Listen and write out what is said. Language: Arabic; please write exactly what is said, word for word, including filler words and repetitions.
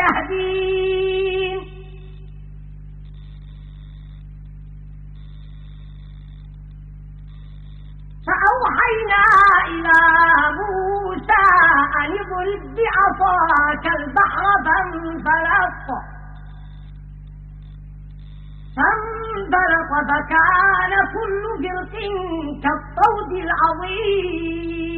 يهدين فأوحينا إلى موسى أن اضرب بعصاك البحر فانفلق فانفلق فكان كل فرق كالطود العظيم